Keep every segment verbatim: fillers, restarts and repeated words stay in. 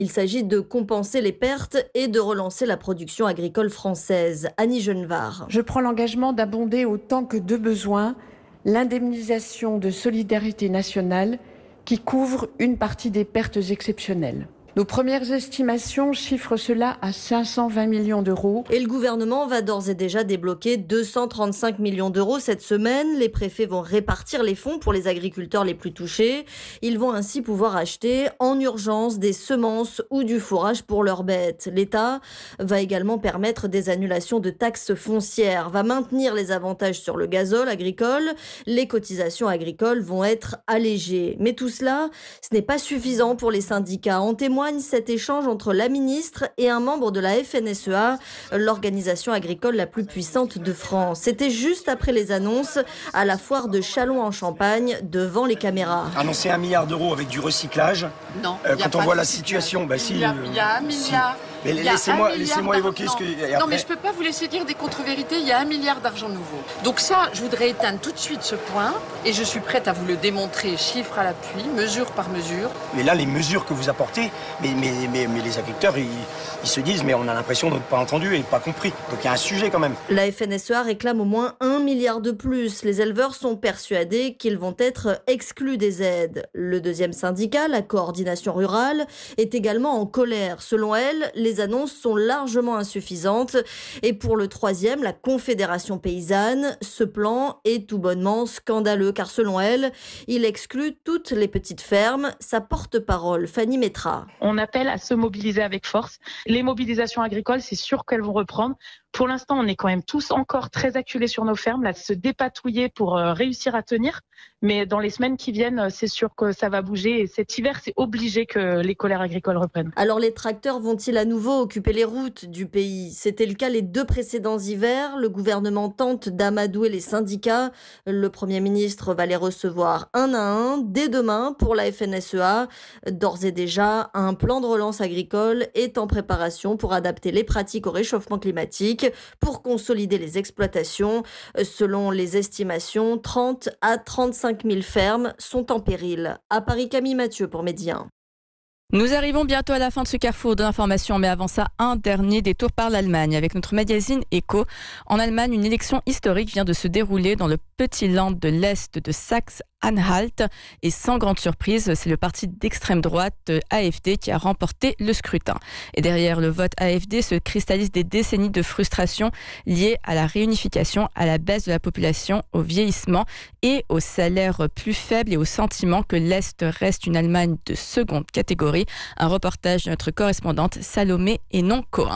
Il s'agit de compenser les pertes et de relancer la production agricole française. Annie Genevard. Je prends l'engagement d'abonder autant que de besoin l'indemnisation de solidarité nationale qui couvre une partie des pertes exceptionnelles. Nos premières estimations chiffrent cela à cinq cent vingt millions d'euros. Et le gouvernement va d'ores et déjà débloquer deux cent trente-cinq millions d'euros cette semaine. Les préfets vont répartir les fonds pour les agriculteurs les plus touchés. Ils vont ainsi pouvoir acheter en urgence des semences ou du fourrage pour leurs bêtes. L'État va également permettre des annulations de taxes foncières, va maintenir les avantages sur le gazole agricole. Les cotisations agricoles vont être allégées. Mais tout cela, ce n'est pas suffisant pour les syndicats. En témoigne cet échange entre la ministre et un membre de la F N S E A, l'organisation agricole la plus puissante de France. C'était juste après les annonces à la foire de Châlons en Champagne devant les caméras. Annoncer un milliard d'euros avec du recyclage. Non. Euh, quand on voit la situation, bah si. Il y a, il y a un milliard. Si. Mais laissez-moi, laissez-moi évoquer ce que. Non, après... mais je peux pas vous laisser dire des contre-vérités. Il y a un milliard d'argent nouveau. Donc ça, je voudrais éteindre tout de suite ce point, et je suis prête à vous le démontrer, chiffre à l'appui, mesure par mesure. Mais là, les mesures que vous apportez, mais, mais, mais, mais les agriculteurs, ils, ils se disent, mais on a l'impression de ne pas entendu et pas compris. Donc il y a un sujet quand même. La F N S E A réclame au moins un milliard de plus. Les éleveurs sont persuadés qu'ils vont être exclus des aides. Le deuxième syndicat, la coordination rurale, est également en colère. Selon elle, les annonces sont largement insuffisantes. Et pour le troisième, la Confédération paysanne, ce plan est tout bonnement scandaleux, car selon elle, il exclut toutes les petites fermes. Sa porte-parole, Fanny Métra. On appelle à se mobiliser avec force. Les mobilisations agricoles, c'est sûr qu'elles vont reprendre. Pour l'instant, on est quand même tous encore très acculés sur nos fermes, là, se dépatouiller pour euh, réussir à tenir. Mais dans les semaines qui viennent, c'est sûr que ça va bouger. Et cet hiver, c'est obligé que les colères agricoles reprennent. Alors, les tracteurs vont-ils à nouveau occuper les routes du pays? C'était le cas les deux précédents hivers. Le gouvernement tente d'amadouer les syndicats. Le Premier ministre va les recevoir un à un dès demain pour la F N S E A. D'ores et déjà, un plan de relance agricole est en préparation pour adapter les pratiques au réchauffement climatique, pour consolider les exploitations. Selon les estimations, trente à trente-cinq mille fermes sont en péril. À Paris, Camille Mathieu pour Média. Nous arrivons bientôt à la fin de ce carrefour d'informations, mais avant ça, un dernier détour par l'Allemagne avec notre magazine Echo. En Allemagne, une élection historique vient de se dérouler dans le petit land de l'Est de Saxe-Anhalt. Et sans grande surprise, c'est le parti d'extrême droite A F D qui a remporté le scrutin. Et derrière le vote A F D se cristallisent des décennies de frustration liées à la réunification, à la baisse de la population, au vieillissement et aux salaires plus faibles et au sentiment que l'Est reste une Allemagne de seconde catégorie. Un reportage de notre correspondante Salomé Hénon-Cohen.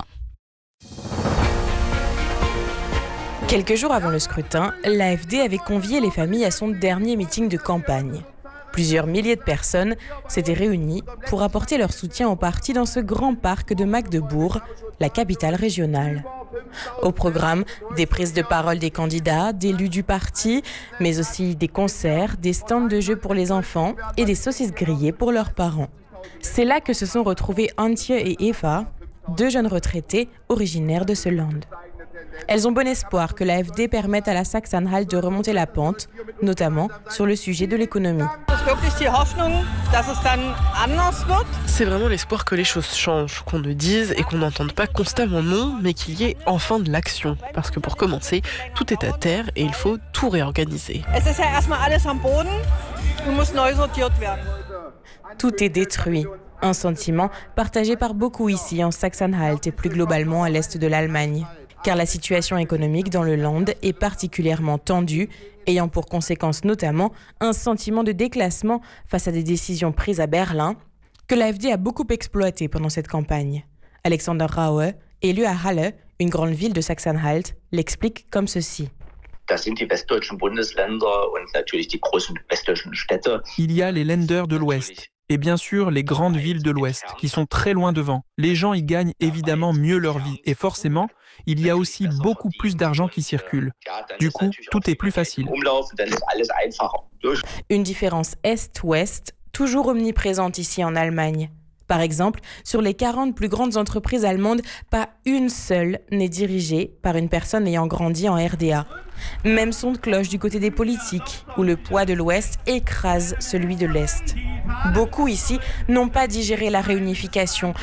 Quelques jours avant le scrutin, l'A F D avait convié les familles à son dernier meeting de campagne. Plusieurs milliers de personnes s'étaient réunies pour apporter leur soutien au parti dans ce grand parc de Magdebourg, la capitale régionale. Au programme, des prises de parole des candidats, d'élus du parti, mais aussi des concerts, des stands de jeux pour les enfants et des saucisses grillées pour leurs parents. C'est là que se sont retrouvés Antje et Eva, deux jeunes retraités originaires de ce land. Elles ont bon espoir que l'A F D permette à la Saxe-Anhalt de remonter la pente, notamment sur le sujet de l'économie. C'est vraiment l'espoir que les choses changent, qu'on ne dise et qu'on n'entende pas constamment non, mais qu'il y ait enfin de l'action. Parce que pour commencer, tout est à terre et il faut tout réorganiser. Tout est détruit. Un sentiment partagé par beaucoup ici en Saxe-Anhalt et plus globalement à l'est de l'Allemagne. Car la situation économique dans le land est particulièrement tendue, ayant pour conséquence notamment un sentiment de déclassement face à des décisions prises à Berlin, que l'A F D a beaucoup exploité pendant cette campagne. Alexander Raue, élu à Halle, une grande ville de Saxe-Anhalt, l'explique comme ceci. Il y a les Länder de l'Ouest. Et bien sûr, les grandes villes de l'Ouest, qui sont très loin devant. Les gens y gagnent évidemment mieux leur vie. Et forcément, il y a aussi beaucoup plus d'argent qui circule. Du coup, tout est plus facile. Une différence Est-Ouest, toujours omniprésente ici en Allemagne. Par exemple, sur les quarante plus grandes entreprises allemandes, pas une seule n'est dirigée par une personne ayant grandi en R D A. Même son de cloche du côté des politiques, où le poids de l'Ouest écrase celui de l'Est. Beaucoup ici n'ont pas digéré la réunification,